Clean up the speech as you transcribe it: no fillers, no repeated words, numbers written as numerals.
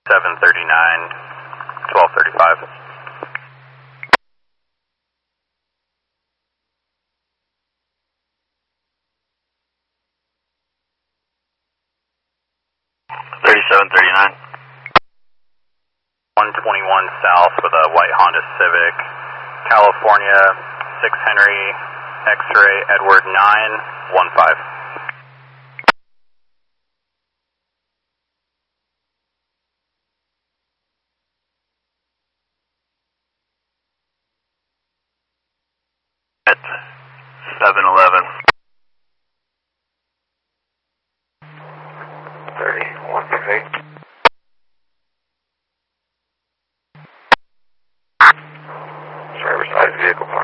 739, 1235. 3739. 121 south with a white Honda Civic, California, 6 Henry, X-ray, Edward 915. At 711. 3158. Driver's side vehicle.